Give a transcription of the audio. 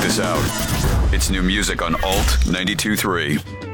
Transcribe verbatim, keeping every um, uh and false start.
this out. It's new music on Alt ninety-two point three.